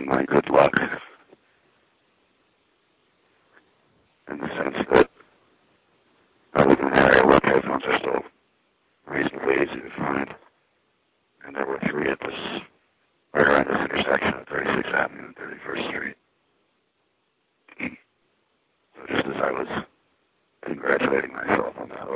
getting my good luck in the sense that I live in an area where payphones are still reasonably easy to find. And there were three at this, right around this intersection of 36th Avenue and 31st Street. So just as I was congratulating myself on that